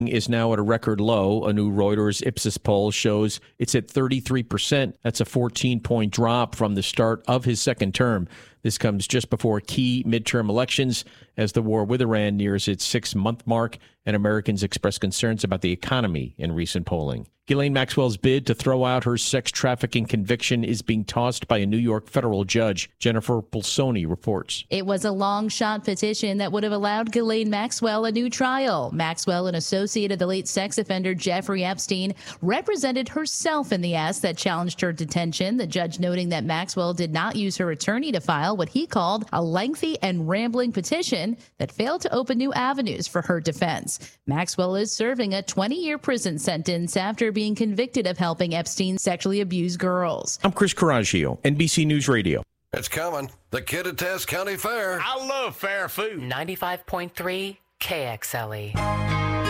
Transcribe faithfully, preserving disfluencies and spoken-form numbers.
is now at a record low. A new Reuters Ipsos poll shows it's at thirty-three percent. That's a fourteen-point drop from the start of his second term. This comes just before key midterm elections as the war with Iran nears its six-month mark and Americans express concerns about the economy in recent polling. Ghislaine Maxwell's bid to throw out her sex trafficking conviction is being tossed by a New York federal judge. Jennifer Pulsoni reports. It was a long-shot petition that would have allowed Ghislaine Maxwell a new trial. Maxwell, an associate of the late sex offender Jeffrey Epstein, represented herself in the ask that challenged her detention, the judge noting that Maxwell did not use her attorney to file what he called a lengthy and rambling petition that failed to open new avenues for her defense. Maxwell is serving a twenty-year prison sentence after being convicted of helping Epstein sexually abuse girls. I'm Chris Coraggio, N B C News Radio. It's coming. The Kittitas County Fair. I love fair food. ninety-five point three K X L E.